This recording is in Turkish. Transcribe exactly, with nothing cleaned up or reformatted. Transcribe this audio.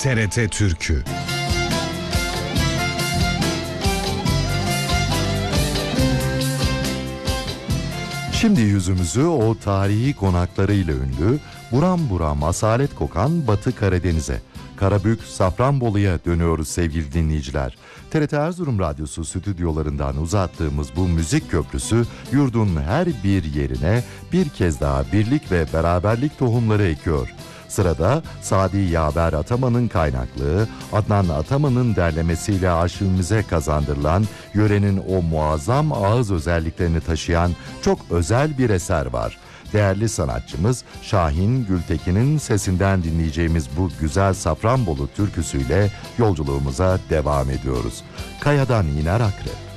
T R T Türkü. Şimdi yüzümüzü o tarihi konaklarıyla ünlü, buram buram asalet kokan Batı Karadeniz'e, Karabük, Safranbolu'ya dönüyoruz sevgili dinleyiciler. T R T Erzurum Radyosu stüdyolarından uzattığımız bu müzik köprüsü yurdun her bir yerine bir kez daha birlik ve beraberlik tohumları ekiyor. Sırada Sadi Yaver Ataman'ın kaynaklığı, Adnan Ataman'ın derlemesiyle arşivimize kazandırılan, yörenin o muazzam ağız özelliklerini taşıyan çok özel bir eser var. Değerli sanatçımız Şahin Gültekin'in sesinden dinleyeceğimiz bu güzel Safranbolu türküsüyle yolculuğumuza devam ediyoruz. Kayadan iner akrep.